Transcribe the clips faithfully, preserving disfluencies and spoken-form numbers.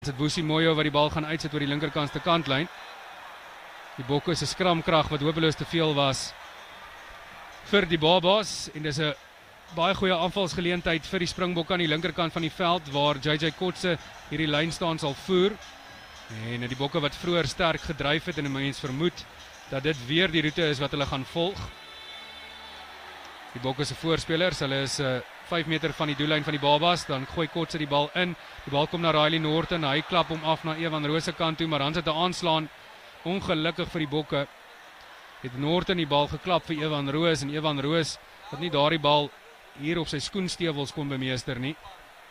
Dit Woesie Moyo wat die bal gaan uitsit oor die linkerkantste kantlyn. Die Bokke se skramkrag wat hopeloos te veel was vir die Babas en dis 'n baie goeie aanvalsgeleentheid vir die Springbokke aan die linkerkant van die veld waar J J Kotse hierdie lyn staan sal voer. En die Bokke wat vroeër sterk gedryf het en 'n mens vermoed dat dit weer die roete is wat hulle gaan volg. Die Bokke se voorspelers, hulle is uh, vyf meter van die doellyn van die Babas, dan gooi Kotse die bal in. Die bal kom na Riley Norton, hy klap hom af na Evan Roos se kant toe, maar dan sit hy aanslaan. Ongelukkig vir die Bokke het Norton die bal geklap vir Evan Roos en Evan Roos wat nie daardie bal hier op sy skoenstewels kon bemeester nie.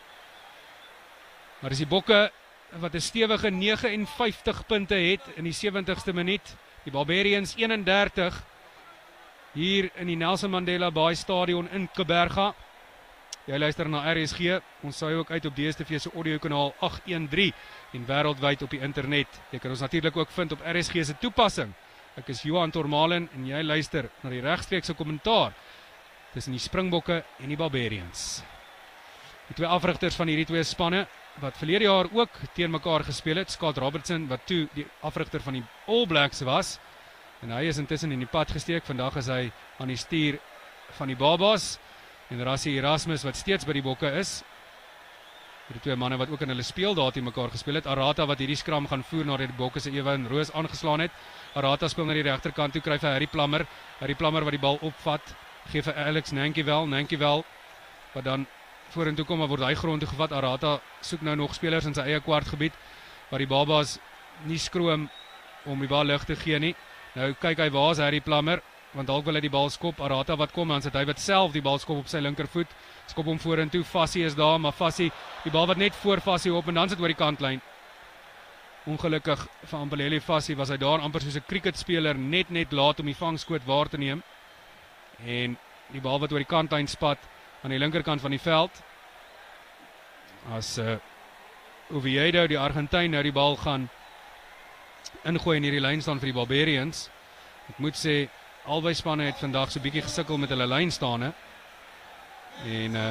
Maar dis die Bokke wat 'n stewige nege en vyftig punte het in die sewentigste minuut. Die Barbarians een en dertig hier in die Nelson Mandela Bay Stadion in Kaberga. Jy luister na R S G, ons saai ook uit op D S T V se audiokanaal agt een drie en wêreldwyd op die internet. Jy kan ons natuurlik ook vind op R S G se toepassing. Ek is Johan Tormalen en jy luister na die regstreekse kommentaar tussen die Springbokke en die Barbarians. Die twee afrigters van hierdie twee spanne wat verlede jaar ook teen mekaar gespeel het, Scott Robertson wat toe die afrigter van die All Blacks was en hy is intussen in die pad gesteek. Vandag is hy aan die stuur van die Babas en Rassie Erasmus wat steeds by die Bokke is. Die twee manne wat ook in hulle speel daar teen mekaar gespeel het. Arata wat hierdie skram gaan voer nadat die Bokke se Evan Roos aangeslaan het. Arata speel na die regterkant toe, kry vir Harry Plammer. Harry Plammer wat die bal opvat, gee vir Alex Nankiewel, Nankiewel wat dan vorentoe kom, maar word hy grond toe gevat. Arata soek nou nog spelers in sy eie kwartgebied waar die Babas nie skroom om die bal lig te gee nie. Nou kyk hy waar is Harry Plammer, want dalk wil hy die bal skop. Arata wat kom, dan sit hy wat self die bal skop op sy linkervoet. Skop hom vorentoe. Fassie is daar, maar Fassie, die bal wat net voor Fassie op en dan sit oor die kantlyn. Ongelukkig vir Ampelele Fassie was hy daar amper soos 'n cricketspeler net net laat om die vangskoot waar te neem. En die bal wat oor die kantlyn spat aan die linkerkant van die veld. As uh, Oviedo, die Argentyn, nou die bal gaan ingooi in hierdie lyn staan vir die Barbarians. Ek moet sê, albei spanne het vandag so 'n bietjie gesukkel met hulle lynstane. En uh,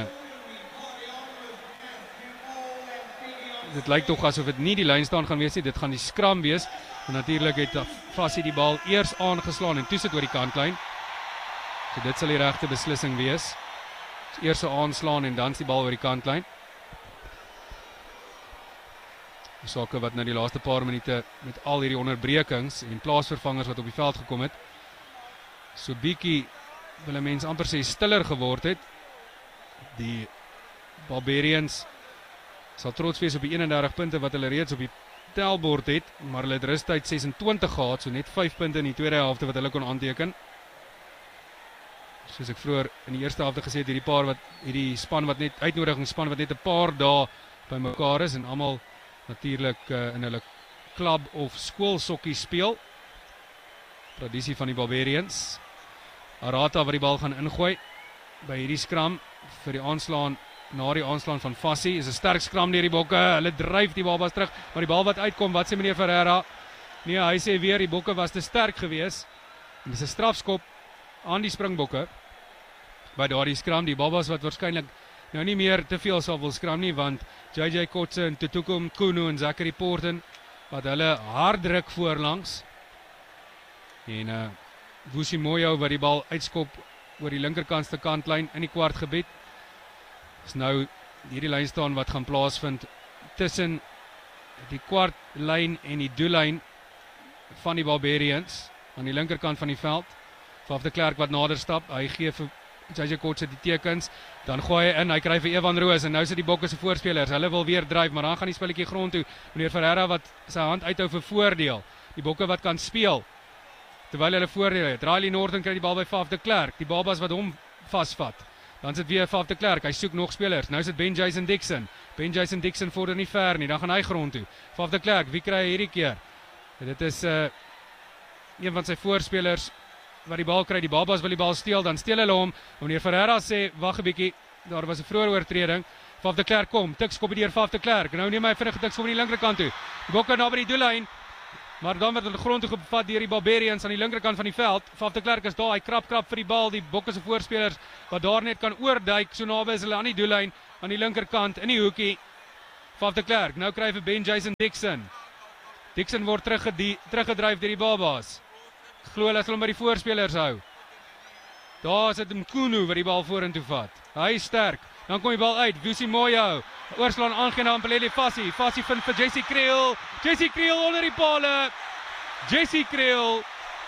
dit lyk tog asof dit nie die lynstaan gaan wees nie, dit gaan die skram wees. En natuurlik het Fassie die bal eers aangeslaan en toe sit oor die kantlyn. So dit sal die regte beslissing wees. Eers aanslaan en dan die bal oor die kantlyn. Sake wat nou die laaste paar minute met al hierdie onderbrekings en plaasvervangers wat op die veld gekom het, so bietjie wil 'n mens amper sê stiller geword het. Die Barbarians sal trots wees op die een en dertig punte wat hulle reeds op die telbord het, maar hulle het rustyd ses en twintig gehad, so net vyf punte in die tweede helfte wat hulle kon aanteken. Soos ek vroeër in die eerste helfte gesê het, hierdie paar wat hierdie span wat net uitnodigingsspan wat net 'n paar dae by mekaar is en almal natuurlik uh, in hulle klub of skoolsokkie speel. Tradisie van die Barbarians. Arata wat die bal gaan ingooi by hierdie skram vir die aanslaan, na die aanslaan van Fassie. Is 'n sterk skram deur die Bokke. Hulle dryf die Babas terug, maar die bal wat uitkom, wat sê meneer Ferreira? Nee, hy sê weer die Bokke was te sterk geweest. En dis 'n strafskop aan die Springbokke by daardie skram. Die Babas wat waarskynlik nou nie meer te veel sal wil skram nie, want J J Kotse en Tutuko Mkunu en Zachary Porten wat hulle hard druk voorlangs. En uh, Woesie Moyo wat die bal uitskop oor die linkerkantste kantlyn in die kwartgebied. Is nou hierdie lyn staan wat gaan plaasvind tussen die kwartlyn en die doellyn van die Barbarians aan die linkerkant van die veld. Faf de Klerk wat nader stap, hy gee vir J J Kotse die tekens, dan gooi hy in, hy kry vir Evan Roos en nou sit die Bokke se voorspelers, hulle wil weer dryf, maar dan gaan die spelletjie grond toe. Meneer Ferreira wat sy hand uithou vir voordeel. Die Bokke wat kan speel terwyl hulle voordeel het. Riley Norton kry die bal by Faf de Klerk, die Babas wat hom vasvat. Dan sit weer Faf de Klerk, hy soek nog spelers. Nou sit Ben Jason Dixon. Ben Jason Dixon vorder nie ver nie, dan gaan hy grond toe. Faf de Klerk, wie kry hy hierdie keer? Dit is uh, een van sy voorspelers wat die bal kry, die Babas wil die bal steel, dan steel hulle hom. Meneer Ferreira sê, wag 'n bietjie, daar was 'n vroeë oortreding. Faf de Klerk kom, tik skop deur Faf de Klerk. Nou neem hy vinnig tik skop aan die linkerkant toe. Die Bokke na by die doellyn. Maar dan word hulle grond toe gevat deur die Barbarians aan die linkerkant van die veld. Faf de Klerk is daar, hy krap krap vir die bal, die Bokke se voorspelers wat daar net kan oorduik, so naby is hulle aan die doellyn aan die linkerkant in die hoekie. Faf de Klerk, nou kry vir Ben Jason Dixon. Dixon word teruggedryf deur die Babas. Ek glo hulle sal hom by die voorspelers hou. Daar is dit Mkunu wat die bal vorentoe vat. Hy is sterk. Dan kom die bal uit. Vusi Moyo. Oorslaan aangeen na Mpelele Fassie. Fassie vind vir Jesse Kriel. Jesse Kriel onder die pale. Jesse Kriel.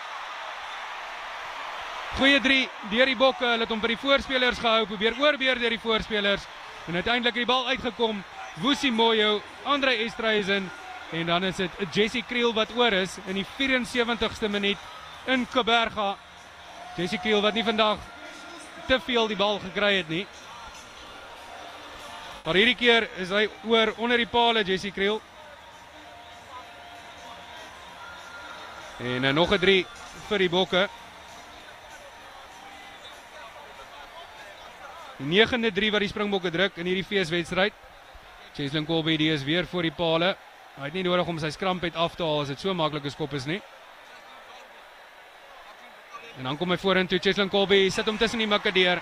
Goeie drie deur die Bokke. Hulle het hom by die voorspelers gehou. Probeer oorbeer deur die voorspelers. En uiteindelik het die bal uitgekom. Vusi Moyo, Andre Esterhuizen. En dan is dit Jesse Kriel wat oor is in die vierensewentigste minuut in Kaberga. Jesse Kriel wat nie vandag te veel die bal gekry het nie. Maar hierdie keer is hy oor onder die pale, Jesse Kriel. En uh, nog 'n drie vir die Bokke. Die negende drie wat die Springbokke druk in hierdie feeswedstryd. Cheslin Kolbe die is weer voor die pale. Hy het nie nodig om sy skrampet af te haal as dit so maklike skop is nie. En dan kom hy vorentoe, Cheslin Kolbe sit hom tussen die mikke deur.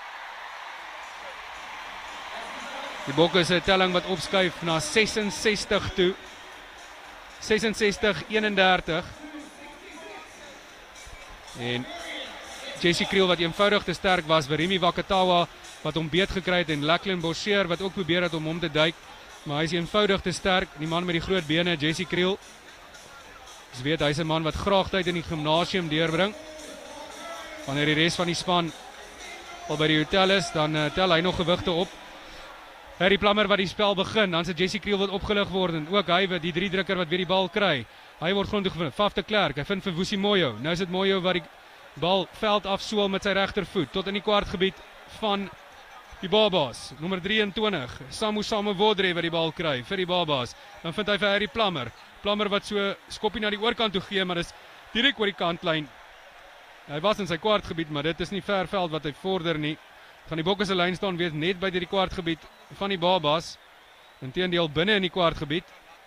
Die Bokke se telling wat opskuif na ses en sestig toe. ses en sestig eenendertig. En Jesse Kriel wat eenvoudig te sterk was, Verimi Wakatawa wat hom beet gekry het en Lachlan Bosheer wat ook probeer het om hom te duik, maar hy is eenvoudig te sterk, die man met die groot bene, Jesse Kriel. Ons weet, hy is 'n man wat graag tyd in die gimnasium deurbring. Wanneer die res van die span al by die hotel is, dan uh, tel hy nog gewigte op. Harry Plummer wat die spel begin, dan se Jesse Kriel wat opgelig word, en ook hy wat die drie drukker wat weer die bal kry. Hy word grond toe gevind, Faf de Klerk, hy vind vir Vusi Moyo. Nou is dit Moyo wat die bal veld afsoel met sy regtervoet, tot in die kwartgebied van die Babas. Nommer drieëntwintig, Samu Samu Wodre wat die bal kry vir die Babas. Dan vind hy vir Harry Plummer. Plummer wat so skoppie na die oorkant toe gee, maar dis direk oor die kantlyn. Hy was in sy kwartgebied, maar dit is nie ver veld wat hy vorder nie. Van die Bokke se lyn staan weer net by die kwartgebied van die Babas. Inteendeel binne in die kwartgebied.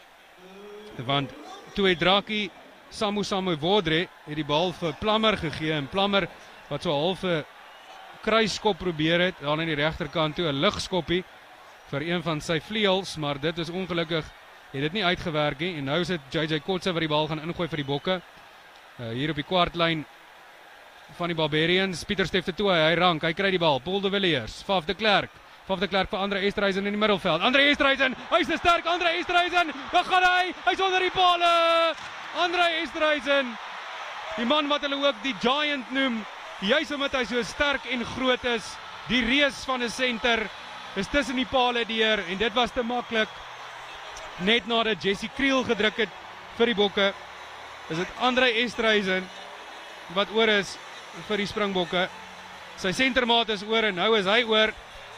Want toe Draki Samu Samu Wodre het die bal vir Plummer gegee, en Plummer wat so half 'n kruisskop probeer het, dan aan die regterkant toe 'n ligskoppie vir een van sy vleuels, maar dit is ongelukkig, het dit nie uitgewerk nie, en nou is dit J J Kotse wat die bal gaan ingooi vir die Bokke. Uh, hier op die kwartlyn van die Barbarians, Pieter Steef de Tooy, hy rank, hy kry die bal, Paul de Villiers, Faf de Klerk, Faf de Klerk vir Andre Esterhuizen in die middelveld, Andre Esterhuizen, hy is te sterk, Andre Esterhuizen, daar gaan hy, hy is onder die pale, Andre Esterhuizen, die man wat hulle ook die Giant noem, juis omdat hy so sterk en groot is, die reus van 'n senter, is tussen die pale deur, en dit was te maklik, net nadat Jesse Kriel gedruk het vir die Bokke, is dit Andre Esterhuizen, wat oor is vir die Springbokke, sy sentermaat is oor, en nou is hy oor,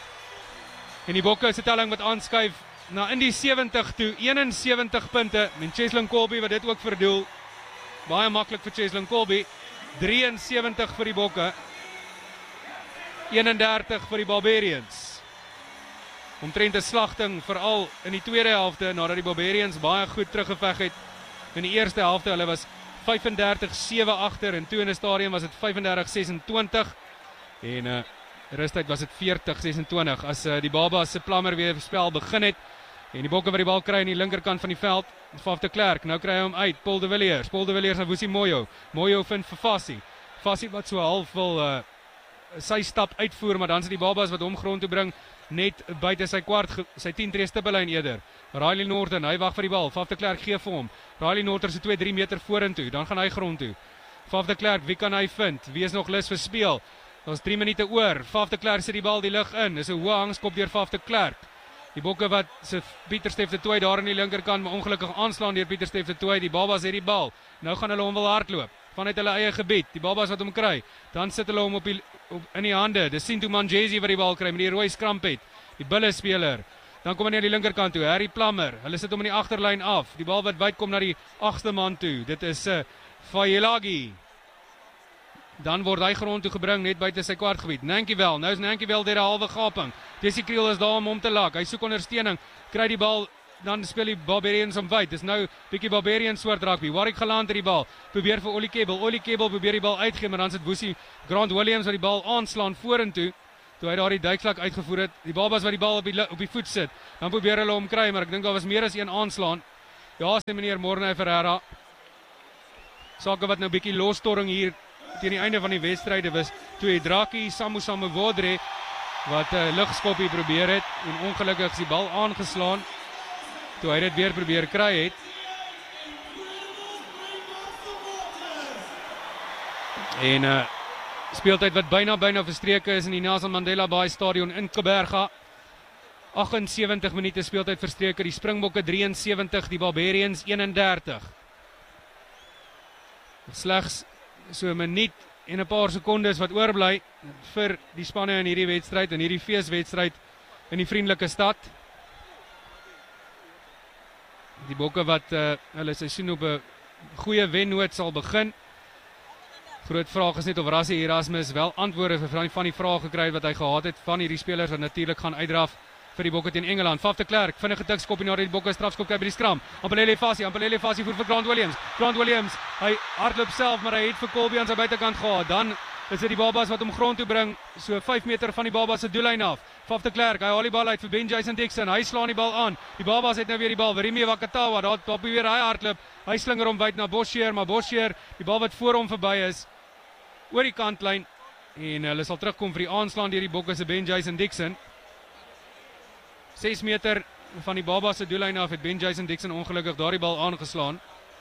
en die Bokke se telling wat aanskuif, na in die sewentig toe, eenensewentig punte, en Cheslin Kolbe wat dit ook verdoel, baie maklik vir Cheslin Kolbe, drieënsewentig vir die Bokke, eenendertig vir die Barbarians. Omtrent 'n slagting, veral in die tweede helfte, nadat die Barbarians baie goed teruggeveg het. In die eerste helfte, hulle was vyfendertig sewe agter, en toe in die stadium was dit vyfendertig sesentwintig, en uh, rustyd was dit veertig sesentwintig, as uh, die Babas se Plummer weer spel begin het, en die Bokke wat die bal kry aan die linkerkant van die veld, Faf de Klerk, nou kry hy hom uit, Paul de Villiers, Paul de Villiers en Vusi Moyo, Moyo vind vir Fassie, Fassie wat so half wil uh, sy stap uitvoer, maar dan is die Babas wat hom grond toe bring, net buite sy kwart, sy tien tree stippellyn eerder, Riley Norton, hy wag vir die bal, Faf de Klerk gee vir hom, Riley Norton se twee drie meter vorentoe, dan gaan hy grond toe, Faf de Klerk, wie kan hy vind, wie is nog lus vir speel, daar is drie minute oor, Faf de Klerk sit die bal die lug in, dis 'n hoë hangskop deur Faf de Klerk, die Bokke wat se Pieter Steef de Tooy daar aan die linkerkant, maar ongelukkig aanslaan deur Pieter Steef de Tooy, die Babas het die bal, nou gaan hulle hom wil hardloop, vanuit hulle eie gebied, die Babas wat hom kry, dan sit hulle hom op, die, op in die hande, dis Sintu Manjesi wat die bal kry, met die rooi skrampet, die bulle speler, dan kom hy na die linkerkant toe, Harry Plummer, hulle sit hom in die agterlyn af, die bal wat wyd kom na die agste man toe, dit is uh, Fayelagi, dan word hy grond toe gebring, net buite sy kwartgebied, Nankiewel, nou is Nankiewel deur 'n halwe gaping, Jesse Kriel is daar om hom te lak, hy soek ondersteuning, kry die bal, dan speel die Barbarians om wyd, dis nou bietjie Barbarians soort rugby, Warwick geland het die bal, probeer vir Ollie Kebel, Ollie Kebel probeer die bal uitgee, maar dan sit Vusi Grant Williams wat die bal aanslaan vorentoe, toe hy daar die duikvlak uitgevoer het, die babas wat die bal op die, op die voet sit, dan probeer hulle hom kry, maar ek dink daar was meer as een aanslaan. Ja, sê meneer Morne Ferreira. Sake wat nou bietjie losstorring hier teen die einde van die wedstryde was, toe Draki Samusame Wodre wat 'n uh, ligskoppie probeer het en ongelukkig is die bal aangeslaan toe hy dit weer probeer kry het. En uh, speeltyd wat byna byna verstreke is in die Nelson Mandela Bay Stadion in Kaberga. agtensewentig minute speeltyd verstreke, die Springbokke drie en sewentig, die Barbarians een en dertig. Slegs so 'n minuut en 'n paar sekondes wat oorbly vir die spanne in hierdie wedstryd, in hierdie feeswedstryd in die vriendelike stad. Die Bokke wat uh, hulle seisoen op 'n goeie wennoot sal begin. Groot vraag is net of Rassie Erasmus wel antwoorde vir van die vrae gekry het wat hy gehad het van hierdie spelers wat natuurlik gaan uitdraf vir die Bokke teen Engeland. Faf de Klerk, vinnige tikskop na die Bokke strafskop kry by die skram. Ampelele Fassie, Ampelele Fassie vir vir Grant Williams. Grant Williams, hy hardloop self, maar hy het vir Colby aan sy buitekant gehad. Dan is dit die babas wat hom grond toe bring, so vyf meter van die babas se doellyn af. Faf de Klerk, hy haal die bal uit vir Ben Jason Dixon. Hy slaan die bal aan. Die babas het nou weer die bal. Virimi Wakatawa, daar daar probeer hy hardloop. Hy slinger hom wyd na Bosheer, maar Bosheer, die bal wat voor hom verby is, oor die kantlyn en hulle sal terugkom vir die aanslaan deur die Bokke se Ben Jason Dixon. ses meter van die baba se doellyn af het Ben Jason Dixon ongelukkig daardie bal aangeslaan.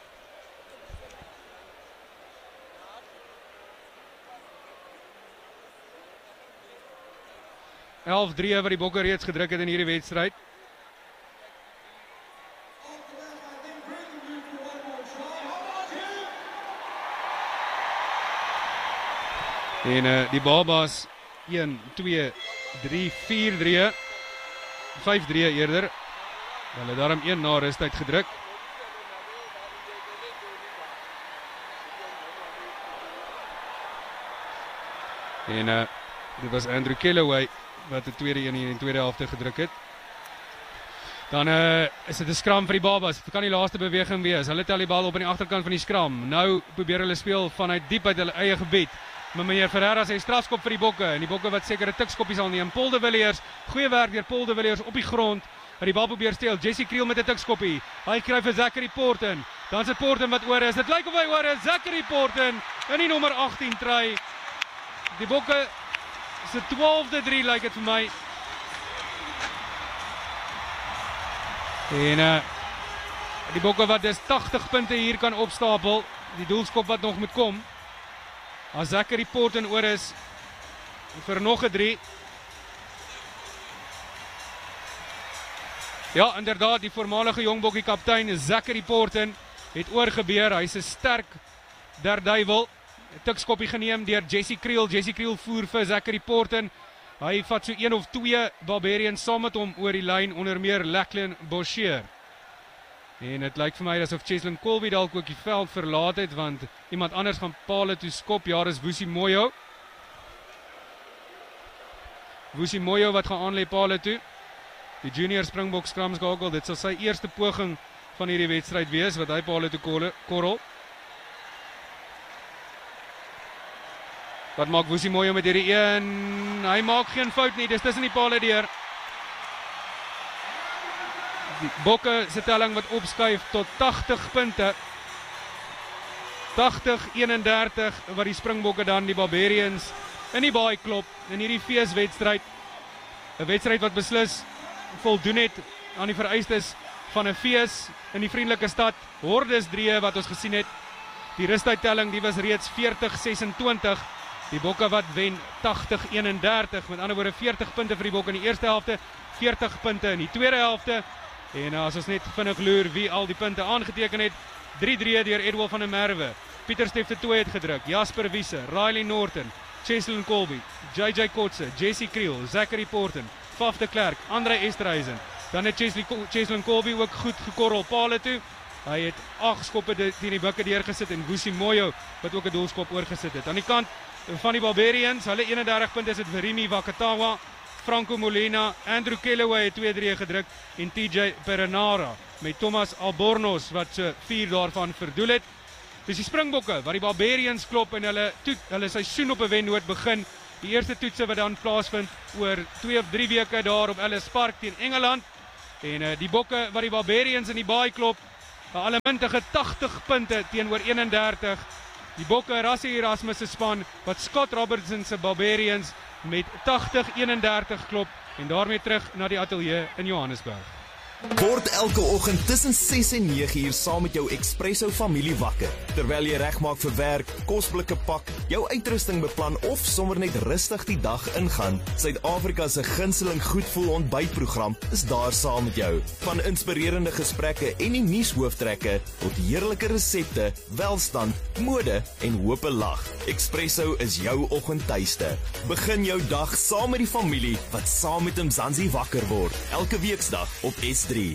elf drie wat die Bokke reeds gedruk het in hierdie wedstryd. En uh, die babas een, twee, drie, vier drie, vyf drie eerder. Hulle daarom een na rustyd gedruk. En uh, dit was Andrew Kellaway wat die tweede een in die tweede helfte gedruk het. Dan uh, is dit 'n skram vir die babas. Dit kan die laaste beweging wees. Hulle tel die bal op aan die agterkant van die skram. Nou probeer hulle speel vanuit diep uit hulle eie gebied. Maar meneer Ferreira sê strafskop vir die Bokke en die Bokke wat sekere tikskoppies al neem. Paul de Villiers, goeie werk deur Paul de Villiers op die grond. En die bal probeer steel. Jesse Kriel met 'n tikskoppie. Hy kry vir Zachary Porten. Dan se Porten wat oor is. Dit lyk of hy oor is. Zachary Porten in die nommer agttien try. Die Bokke se twaalfde drie lyk dit vir my. En uh, die Bokke wat dus tagtig punte hier kan opstapel. Die doelskop wat nog moet kom. As Zachary Porten oor is vir nog 'n drie. Ja, inderdaad, die voormalige Jongbokkie kaptein Zachary Porten het oorgebeur. Hy's 'n sterk derduiwel. 'n Tikskoppie geneem deur Jesse Kriel. Jesse Kriel voer vir Zachary Porten. Hy vat so een of twee Barbarians saam met hom oor die lyn, onder meer Lachlan Bosheer. En dit lyk vir my asof Cheslin Colby dalk ook die veld verlaat het, want iemand anders gaan pale toe skop. Ja, dis Wusi Moyo. Wusi Moyo wat gaan aanlê pale toe. Die junior Springbok skramskakel. Dit sal sy eerste poging van hierdie wedstryd wees wat hy pale toe korrel. Wat maak Wusi Moyo met hierdie een? Hy maak geen fout nie. Dis tussen die pale deur. Die Bokke se telling wat opskuif tot tagtig punte. tagtig eenendertig wat die Springbokke dan die Barbarians in die baai klop in hierdie feeswedstryd. 'n Wedstryd wat beslis voldoen het aan die vereistes van 'n fees in die vriendelike stad. Hordes drie wat ons gesien het. Die rustydtelling die was reeds veertig sesentwintig. Die Bokke wat wen tagtig eenendertig. Met ander woorde veertig punte vir die Bokke in die eerste helfte, veertig punte in die tweede helfte. En as ons net vinnig loer wie al die punte aangeteken het, drie drie deur Edward van der Merwe. Pieter Stefte twee het gedruk, Jasper Wiese, Riley Norton, Cheslin Colby, J J Kotse, Jesse Kriel, Zachary Porten, Faf de Klerk, Andre Esterhuizen. Dan het Cheslin Colby ook goed gekorrel pale toe. Hy het agt skoppe teen die bukke deurgesit en Wusi Moyo wat ook 'n doelskop oorgesit het. Aan die kant van die Barbarians, hulle eenendertig punte is dit Virimi Wakatawa, Franco Molina, Andrew Kellaway het twee drie gedruk en T J Perenara met Thomas Albornoz wat so vier daarvan verdoel het. Dis die Springbokke wat die Barbarians klop en hulle toe hulle seisoen op 'n wennoot begin Die eerste toetse wat dan plaasvind oor twee of drie weke daar op Ellis Park teen Engeland. En uh, die Bokke wat die Barbarians in die baai klop, 'n allemintige tagtig punte teenoor eenendertig. Die Bokke Rassie Erasmus se span wat Scott Robertson se Barbarians met tagtig eenendertig klop en daarmee terug na die ateljee in Johannesburg. Word elke oggend tussen ses en nege uur saam met jou Expresso familie wakker. Terwyl jy regmaak vir werk, kosblikke pak, jou uitrusting beplan of sommer net rustig die dag ingaan, Suid-Afrika se gunsteling goedvoel ontbytprogram is daar saam met jou. Van inspirerende gesprekke en die nuushooftrekke tot heerlike resepte, welstand, mode en hoop lag. Expresso is jou oggendtuiste. Begin jou dag saam met die familie wat saam met Mzansi wakker word. Elke weeksdag op S drie.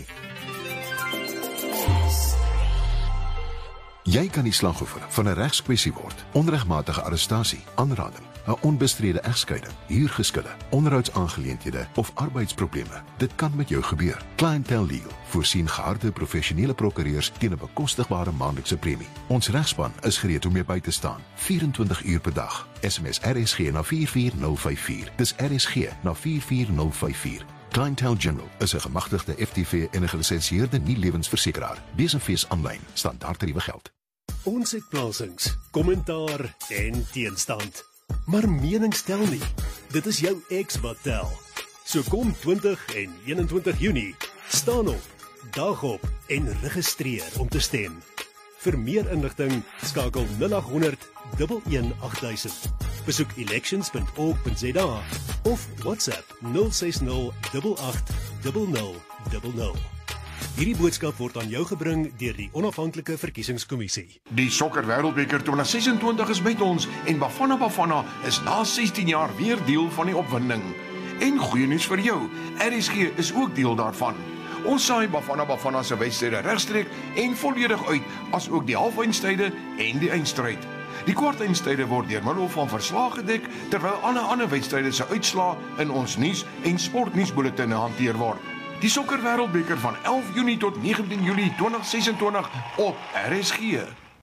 Jy kan die slagoffer van 'n regskwessie word. Onregmatige arrestasie, aanranding, 'n onbestrede egskeiding, huurgeskille, onderhoudsaangeleenthede of arbeidsprobleme. Dit kan met jou gebeur. Clientele Legal voorsien geharde professionele prokureurs teen 'n bekostigbare maandelikse premie. Ons regspan is gereed om jou by te staan, vyf-en-twintig uur per dag. S M S R S G na vier vier nul vyf vier. Dis R S G na vier vier nul vyf vier. Clientele General is 'n gemagtigde F T V en 'n gelisensieerde nie-lewensversekeraar. Wees en fees aanlyn, standaard tariewe geld. Ons het plasings, kommentaar en teenstand. Maar mening tel nie. Dit is jou ex wat tel. So kom twintig en eenentwintig Junie, staan op, dag op en registreer om te stem. Vir meer inligting skakel nul agt honderd, een een agt duisend. Besoek elections punt org punt za of WhatsApp nul ses nul agt agt nul nul nul nul. Hierdie boodskap word aan jou gebring deur die Onafhanklike Verkiesingskommissie. Die Sokker Wêreldbeker twintig sesentwintig is met ons en Bafana Bafana is na sestien jaar weer deel van die opwinding. En goeie nuus vir jou, R S G is ook deel daarvan. Ons saai Bafana Bafana se wedstryde regstreek en volledig uit, as ook die halfeindstryde en die eindstryd. Die kwartfinale word deur middel van verslae gedek, terwyl alle ander wedstryde se uitslae in ons nuus en sportnuusbulletine hanteer word. Die Sokker Wêreldbeker van elf Junie tot negentien Julie twintig sesentwintig op R S G.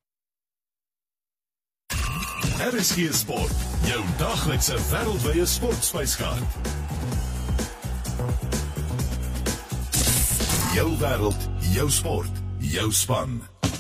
R S G Sport, jou daglikse wêreldwye sportspyskaart. Jou wêreld, jou sport, jou span.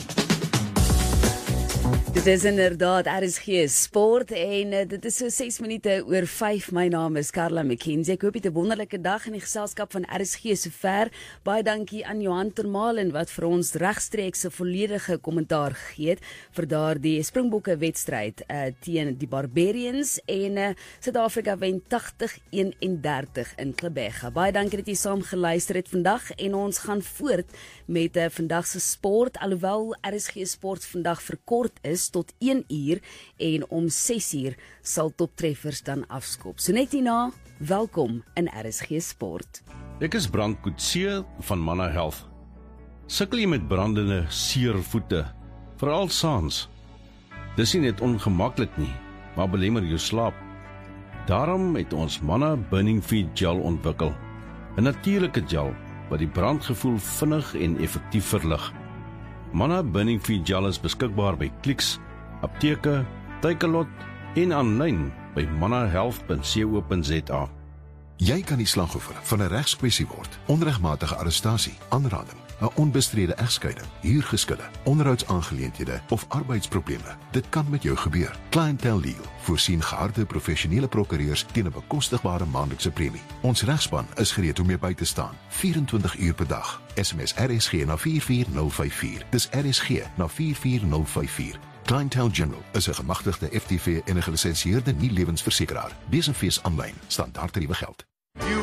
Dit is inderdaad R S G Sport en uh, dit is so ses minute oor vyf. My naam is Carla McKenzie. Ek hoop jy het 'n wonderlike dag in die geselskap van R S G sover. Baie dankie aan Johan Termalen wat vir ons regstreekse volledige kommentaar gegee het vir daardie Springbokke wedstryd uh, teen die Barbarians en uh, Suid-Afrika wen tagtig eenendertig in Klebega. Baie dankie dat jy saam geluister het vandag en ons gaan voort met uh, vandag se sport, alhoewel R S G Sport vandag verkort is tot een uur en om ses uur sal toptreffers dan afskop. So net hierna, welkom in R S G Sport. Ek is Brand Coetzee van Manna Health. Sukkel jy met brandende seer voete, veral saans? Dis nie net ongemaklik nie, maar belemmer jou slaap. Daarom het ons Manna Burning Feet Gel ontwikkel, 'n natuurlike gel wat die brandgevoel vinnig en effektief verlig. Manna Burning Feet Gel is beskikbaar by Clicks, apteke, Takealot en aanlyn by manna health punt co punt za. Jy kan die slagoffer van 'n regskwessie word. Onregmatige arrestasie, aanranding, 'n onbestrede egskeiding, huurgeskille, onderhoudsaangeleenthede of arbeidsprobleme. Dit kan met jou gebeur. Clientele Legal voorsien geharde professionele prokureurs teen 'n bekostigbare maandelikse premie. Ons regspan is gereed om jou by te staan, vyf-en-twintig uur per dag. S M S R S G na vier vier nul vyf vier. Dis R S G na vier vier nul vyf vier. Clientele General is 'n gemagtigde F T V en 'n gelisensieerde nie-lewensversekeraar. Wees en fees aanlyn, standaard tariewe geld. You